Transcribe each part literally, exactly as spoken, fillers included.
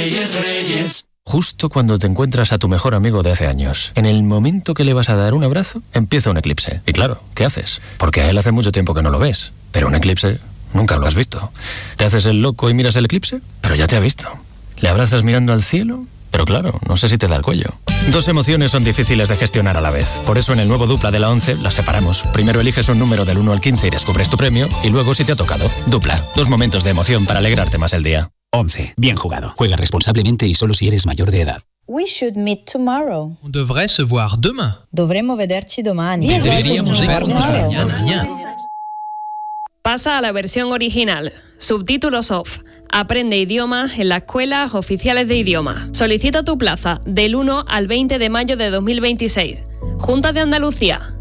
Reyes, Reyes. Justo cuando te encuentras a tu mejor amigo de hace años, en el momento que le vas a dar un abrazo, empieza un eclipse. Y claro, ¿qué haces? Porque a él hace mucho tiempo que no lo ves. Pero un eclipse nunca lo has visto. ¿Te haces el loco y miras el eclipse? Pero ya te ha visto. ¿Le abrazas mirando al cielo? Pero claro, no sé si te da el cuello. Dos emociones son difíciles de gestionar a la vez. Por eso en el nuevo Dupla de la once las separamos. Primero eliges un número del uno al quince y descubres tu premio. Y luego si te ha tocado. Dupla. Dos momentos de emoción para alegrarte más el día. once. Bien jugado. Juega responsablemente y solo si eres mayor de edad. We should meet tomorrow. On devrait se voir demain. Dovremmo vederci domani. Deberíamos vernos mañana. Pasa a la versión original. Subtítulos off. Aprende idiomas en las escuelas oficiales de idioma. Solicita tu plaza del uno al veinte de mayo de dos mil veintiséis. Junta de Andalucía.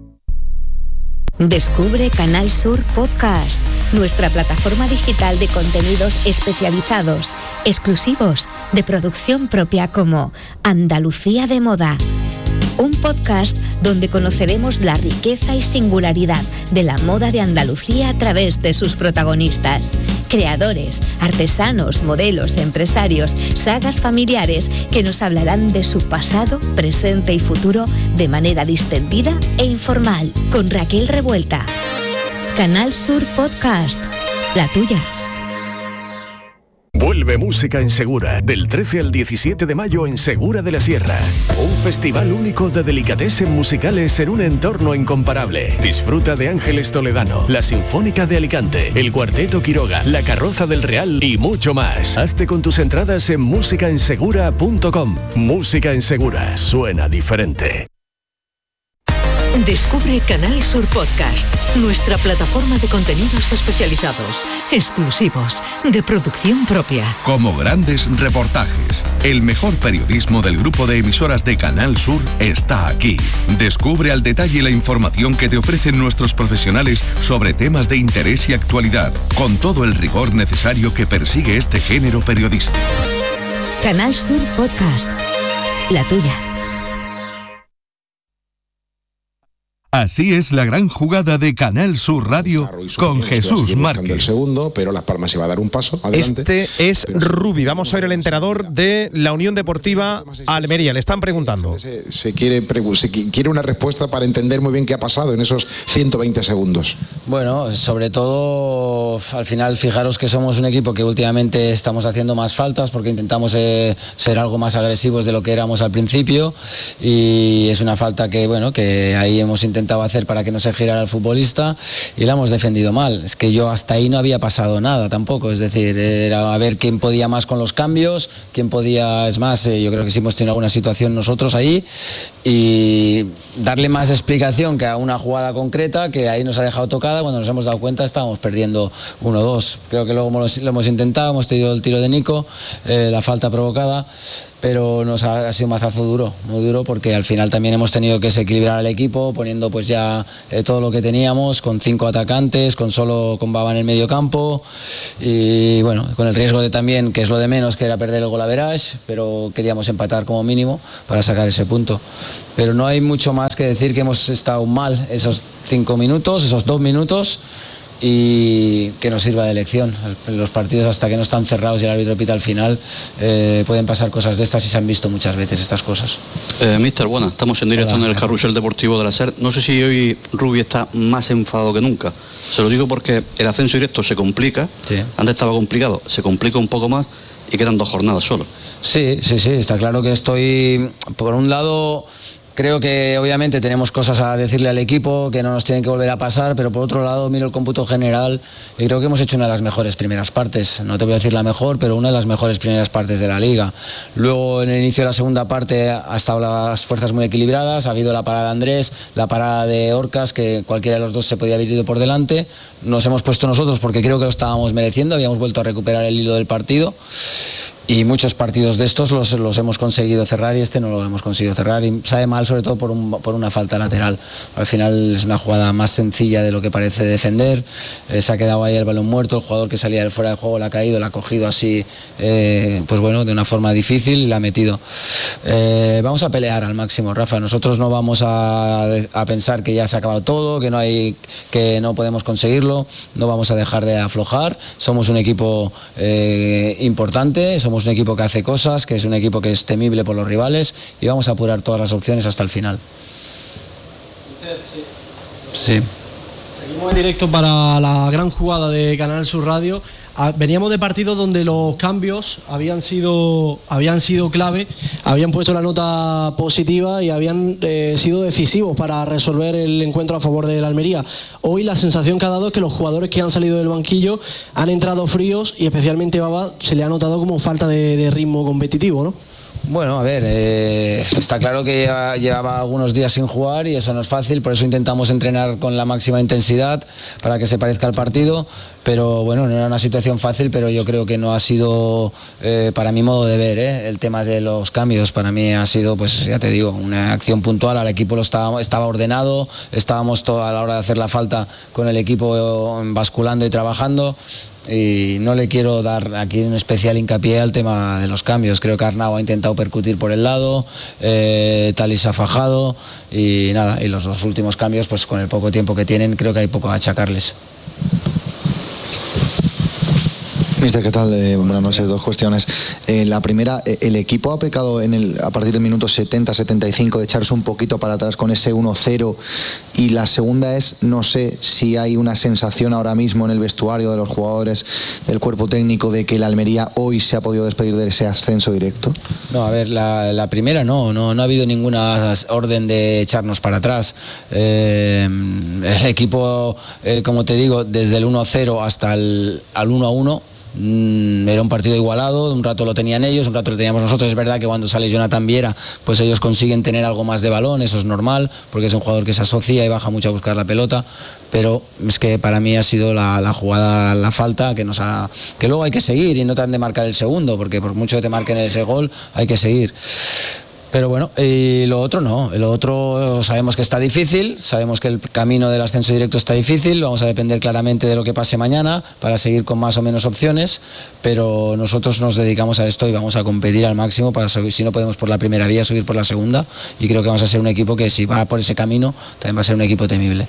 Descubre Canal Sur Podcast, nuestra plataforma digital de contenidos especializados, exclusivos, de producción propia como Andalucía de Moda. Un podcast donde conoceremos la riqueza y singularidad de la moda de Andalucía a través de sus protagonistas, creadores, artesanos, modelos, empresarios, sagas familiares que nos hablarán de su pasado, presente y futuro de manera distendida e informal, con Raquel Revuelta. Canal Sur Podcast, la tuya. Vuelve Música en Segura, del trece al diecisiete de mayo en Segura de la Sierra. Un festival único de delicatessen musicales en un entorno incomparable. Disfruta de Ángeles Toledano, la Sinfónica de Alicante, el Cuarteto Quiroga, la Carroza del Real y mucho más. Hazte con tus entradas en música en segura punto com. Música en Segura, suena diferente. Descubre Canal Sur Podcast, nuestra plataforma de contenidos especializados, exclusivos, de producción propia. Como grandes reportajes, el mejor periodismo del grupo de emisoras de Canal Sur está aquí. Descubre al detalle la información que te ofrecen nuestros profesionales sobre temas de interés y actualidad, con todo el rigor necesario que persigue este género periodístico. Canal Sur Podcast, la tuya. Así es la gran jugada de Canal Sur Radio con Jesús Márquez. El segundo, pero Las Palmas se va a dar un paso adelante. Este es Rubi. Vamos a ver el entrenador de la Unión Deportiva Almería. Le están preguntando. Se, se, quiere, se quiere una respuesta para entender muy bien qué ha pasado en esos ciento veinte segundos. Bueno, sobre todo, al final, fijaros que somos un equipo que últimamente estamos haciendo más faltas porque intentamos eh, ser algo más agresivos de lo que éramos al principio, y es una falta que, bueno, que ahí hemos intentado intentaba hacer para que no se girara el futbolista y la hemos defendido mal. Es que yo hasta ahí no había pasado nada tampoco, es decir, era a ver quién podía más con los cambios, quién podía, es más, eh, yo creo que sí hemos tenido alguna situación nosotros ahí, y darle más explicación que a una jugada concreta que ahí nos ha dejado tocada. Cuando nos hemos dado cuenta estábamos perdiendo uno dos. Creo que luego lo, lo hemos intentado, hemos tenido el tiro de Nico, eh, la falta provocada, pero nos ha, ha sido un mazazo duro, muy duro, porque al final también hemos tenido que desequilibrar al equipo poniendo pues ya eh, todo lo que teníamos, con cinco atacantes, con solo con Baba en el medio campo, y bueno, con el riesgo de también, que es lo de menos, que era perder el golaveraje, pero queríamos empatar como mínimo para sacar ese punto. Pero no hay mucho más que decir, que hemos estado mal esos cinco minutos, esos dos minutos, y que nos sirva de lección. Los partidos, hasta que no están cerrados y el árbitro pita al final, eh, pueden pasar cosas de estas, y se han visto muchas veces estas cosas. Eh, Mister, buenas, estamos en directo Hola. en el carrusel deportivo de la SER. No sé si hoy Rubi está más enfadado que nunca. Se lo digo porque el ascenso directo se complica, sí. Antes estaba complicado, se complica un poco más y quedan dos jornadas solo. Sí, sí, sí, está claro que estoy, por un lado, creo que obviamente tenemos cosas a decirle al equipo que no nos tienen que volver a pasar, pero por otro lado miro el cómputo general y creo que hemos hecho una de las mejores primeras partes. No te voy a decir la mejor, pero una de las mejores primeras partes de la liga. Luego, en el inicio de la segunda parte, ha estado las fuerzas muy equilibradas, ha habido la parada de Andrés, la parada de Orcas, que cualquiera de los dos se podía haber ido por delante. Nos hemos puesto nosotros porque creo que lo estábamos mereciendo, habíamos vuelto a recuperar el hilo del partido. Y muchos partidos de estos los, los hemos conseguido cerrar, y este no lo hemos conseguido cerrar, y sabe mal sobre todo por, un, por una falta lateral. Al final es una jugada más sencilla de lo que parece defender, eh, se ha quedado ahí el balón muerto, el jugador que salía del fuera de juego le ha caído, la ha cogido así, eh, pues bueno, de una forma difícil y la ha metido. Eh, vamos a pelear al máximo, Rafa. Nosotros no vamos a, a pensar que ya se ha acabado todo, que no hay, que no podemos conseguirlo. No vamos a dejar de aflojar. Somos un equipo eh, importante, somos un equipo que hace cosas, que es un equipo que es temible por los rivales y vamos a apurar todas las opciones hasta el final. Sí. Seguimos en directo para la gran jugada de Canal Sur Radio. Veníamos de partidos donde los cambios habían sido, habían sido clave, habían puesto la nota positiva y habían eh, sido decisivos para resolver el encuentro a favor de la Almería. Hoy la sensación que ha dado es que los jugadores que han salido del banquillo han entrado fríos y especialmente Baba se le ha notado como falta de, de ritmo competitivo, ¿no? Bueno, a ver, eh, está claro que lleva, llevaba algunos días sin jugar y eso no es fácil, por eso intentamos entrenar con la máxima intensidad para que se parezca al partido, pero bueno, no era una situación fácil, pero yo creo que no ha sido, eh, para mi modo de ver, eh, el tema de los cambios, para mí ha sido, pues ya te digo, una acción puntual, al equipo lo estaba, estaba ordenado, estábamos todo a la hora de hacer la falta con el equipo basculando y trabajando. Y no le quiero dar aquí un especial hincapié al tema de los cambios. Creo que Arnau ha intentado percutir por el lado, eh, Talis ha fajado y nada, y los dos últimos cambios, pues con el poco tiempo que tienen, creo que hay poco a achacarles. Mister, ¿qué tal? Eh, buenas noches, dos cuestiones. Eh, la primera, eh, el equipo ha pecado en el, a partir del minuto setenta setenta y cinco de echarse un poquito para atrás con ese uno cero, y la segunda es, no sé si hay una sensación ahora mismo en el vestuario de los jugadores, del cuerpo técnico, de que la Almería hoy se ha podido despedir de ese ascenso directo. No, a ver, la, la primera no, no, no ha habido ninguna orden de echarnos para atrás. Eh, el equipo, eh, como te digo, desde el uno cero hasta el al uno a uno, era un partido igualado, un rato lo tenían ellos, un rato lo teníamos nosotros. Es verdad que cuando sale Jonathan Viera, pues ellos consiguen tener algo más de balón, eso es normal, porque es un jugador que se asocia y baja mucho a buscar la pelota, pero es que para mí ha sido la, la jugada, la falta, que nos ha, que luego hay que seguir y no te han de marcar el segundo, porque por mucho que te marquen ese gol, hay que seguir. Pero bueno, y lo otro no, lo otro sabemos que está difícil, sabemos que el camino del ascenso directo está difícil, vamos a depender claramente de lo que pase mañana para seguir con más o menos opciones, pero nosotros nos dedicamos a esto y vamos a competir al máximo para subir, si no podemos por la primera vía, subir por la segunda, y creo que vamos a ser un equipo que si va por ese camino también va a ser un equipo temible.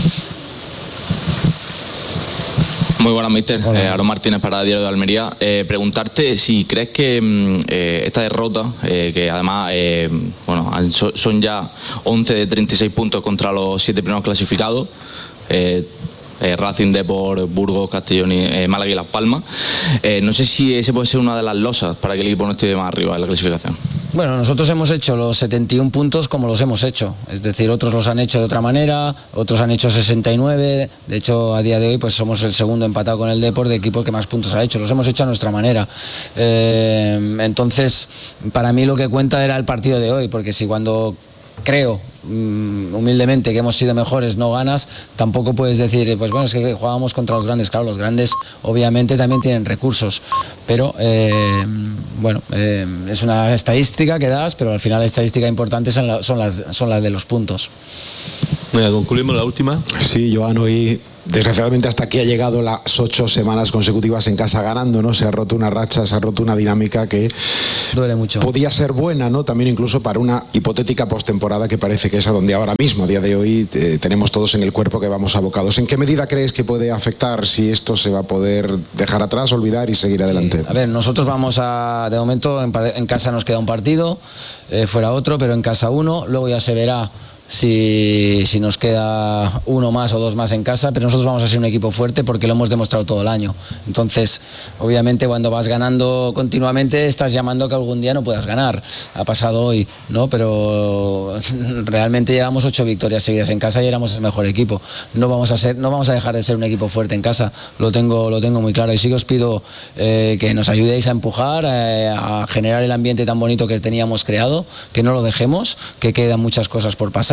Muy buenas, mister. Eh, Aaron Martínez para Diario de Almería. Eh, preguntarte si crees que eh, esta derrota, eh, que además eh, bueno, son ya once de treinta y seis puntos contra los siete primeros clasificados, eh, eh, Racing, Depor, Burgos, Castellón, y, eh, Málaga y Las Palmas, eh, no sé si ese puede ser una de las losas para que el equipo no esté más arriba en la clasificación. Bueno, nosotros hemos hecho los setenta y uno puntos como los hemos hecho, es decir, otros los han hecho de otra manera, otros han hecho sesenta y nueve, de hecho a día de hoy pues somos el segundo empatado con el Depor de equipo que más puntos ha hecho, los hemos hecho a nuestra manera. Eh, entonces, para mí lo que cuenta era el partido de hoy, porque si cuando creo humildemente que hemos sido mejores no ganas, tampoco puedes decir, pues bueno, es que jugábamos contra los grandes. Claro, los grandes obviamente también tienen recursos, pero eh, bueno, eh, es una estadística que das, pero al final la estadística importante son, la, son, las, son las de los puntos. Venga, concluimos la última. Sí, Joan, hoy desgraciadamente hasta aquí ha llegado las ocho semanas consecutivas en casa ganando, ¿no? Se ha roto una racha, se ha roto una dinámica que duele mucho. Podía ser buena, ¿no? También incluso para una hipotética postemporada que parece que es a donde ahora mismo, a día de hoy, eh, tenemos todos en el cuerpo que vamos abocados. ¿En qué medida crees que puede afectar, si esto se va a poder dejar atrás, olvidar y seguir adelante? Sí. A ver, nosotros vamos a, de momento, en, en casa nos queda un partido, eh, fuera otro, pero en casa uno, luego ya se verá Si, si nos queda uno más o dos más en casa, pero nosotros vamos a ser un equipo fuerte porque lo hemos demostrado todo el año. Entonces, obviamente cuando vas ganando continuamente estás llamando que algún día no puedas ganar. Ha pasado hoy, ¿no? Pero realmente llevamos ocho victorias seguidas en casa y éramos el mejor equipo. No vamos a ser, no vamos a dejar de ser un equipo fuerte en casa, lo tengo, lo tengo muy claro. Y sí que os pido eh, que nos ayudéis a empujar, eh, a generar el ambiente tan bonito que teníamos creado, que no lo dejemos, que quedan muchas cosas por pasar.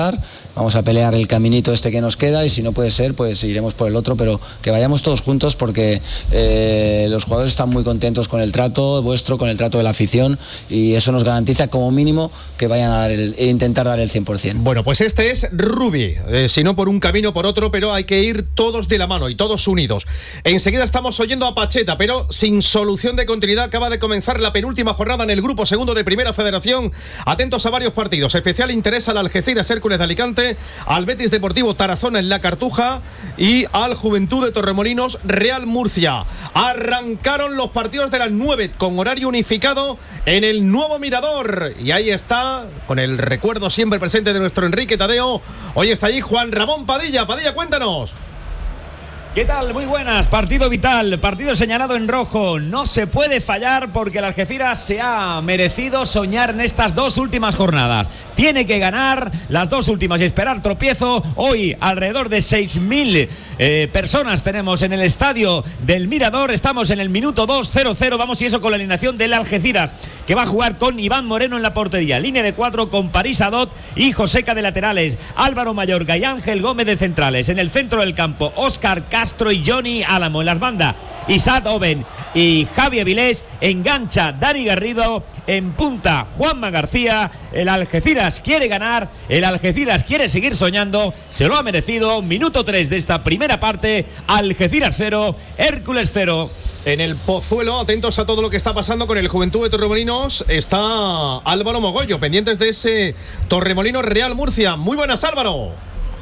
pasar, vamos a pelear el caminito este que nos queda y si no puede ser, pues iremos por el otro, pero que vayamos todos juntos porque eh, los jugadores están muy contentos con el trato vuestro, con el trato de la afición y eso nos garantiza como mínimo que vayan a dar el, e intentar dar el cien por ciento. Bueno, pues este es Rubi, eh, si no por un camino, por otro, pero hay que ir todos de la mano y todos unidos. Enseguida estamos oyendo a Pacheta, pero sin solución de continuidad. Acaba de comenzar la penúltima jornada en el grupo segundo de Primera Federación. Atentos a varios partidos. Especial interés al Algeciras Hércules de Alicante, al Betis Deportivo Tarazona en la Cartuja y al Juventud de Torremolinos Real Murcia. Arrancaron los partidos de las nueve con horario unificado en el nuevo Mirador. Y ahí está, con el recuerdo siempre presente de nuestro Enrique Tadeo. Hoy está allí Juan Ramón Padilla. Padilla, cuéntanos. ¿Qué tal? Muy buenas. Partido vital, partido señalado en rojo. No se puede fallar porque el Algeciras se ha merecido soñar en estas dos últimas jornadas. Tiene que ganar las dos últimas y esperar tropiezo. Hoy alrededor de seis mil eh, personas tenemos en el estadio del Mirador. Estamos en el minuto dos, cero cero. Vamos y eso con la alineación del Algeciras, que va a jugar con Iván Moreno en la portería. Línea de cuatro con París Adot y Joseca de laterales. Álvaro Mayorga y Ángel Gómez de centrales. En el centro del campo, Óscar Castro y Johnny Álamo. En las bandas, Isaac Oben y Javi Avilés. Engancha Dani Garrido. En punta, Juanma García. El Algeciras quiere ganar, el Algeciras quiere seguir soñando, se lo ha merecido. Minuto tres de esta primera parte. Algeciras cero, Hércules cero. En el Pozuelo, atentos a todo lo que está pasando con el Juventud de Torremolinos, está Álvaro Mogollo, pendientes de ese Torremolinos Real Murcia. Muy buenas, Álvaro.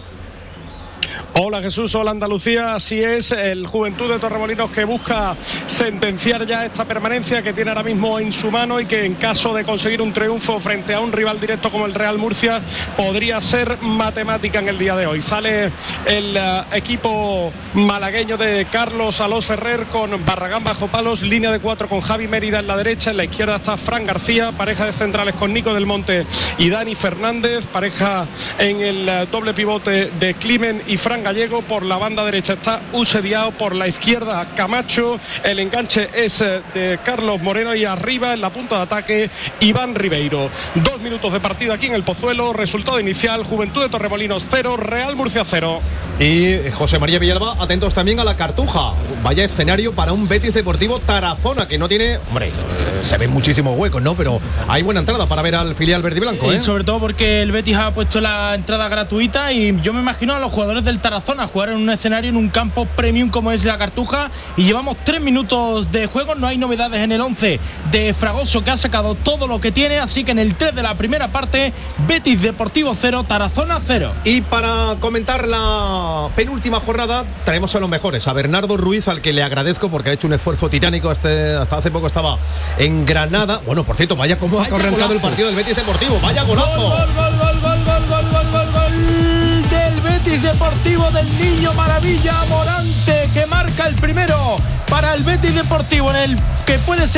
Hola Jesús, hola Andalucía, así es, el Juventud de Torremolinos que busca sentenciar ya esta permanencia que tiene ahora mismo en su mano y que en caso de conseguir un triunfo frente a un rival directo como el Real Murcia podría ser matemática en el día de hoy. Sale el uh, equipo malagueño de Carlos Alós Ferrer con Barragán bajo palos, línea de cuatro con Javi Mérida en la derecha, en la izquierda está Fran García, pareja de centrales con Nico del Monte y Dani Fernández, pareja en el uh, doble pivote de Climen y Fran Gallego. Por la banda derecha está Use Diao, por la izquierda Camacho, el enganche es de Carlos Moreno y arriba en la punta de ataque Iván Ribeiro. Dos minutos de partido aquí en el Pozuelo, resultado inicial, Juventud de Torremolinos cero, Real Murcia cero. Y José María Villalba, atentos también a la Cartuja, vaya escenario para un Betis Deportivo Tarazona que no tiene, hombre, se ven muchísimos huecos, ¿no? Pero hay buena entrada para ver al filial verde y blanco, ¿eh? Y sobre todo porque el Betis ha puesto la entrada gratuita y yo me imagino a los jugadores del Tarazona jugar en un escenario, en un campo premium como es la Cartuja, y llevamos tres minutos de juego, no hay novedades en el once de Fragoso, que ha sacado todo lo que tiene, así que en el tres de la primera parte, Betis Deportivo cero, Tarazona cero. Y para comentar la penúltima jornada, traemos a los mejores, a Bernardo Ruiz, al que le agradezco porque ha hecho un esfuerzo titánico, este, hasta hace poco estaba en Granada. Bueno, por cierto, vaya cómo ha arrancado el partido del Betis Deportivo, vaya golazo. Gol, gol, gol, gol, gol, gol, gol, gol, gol del Betis Deportivo, del Niño Maravilla Morante, que marca el primero para el Betis Deportivo, en el que puede ser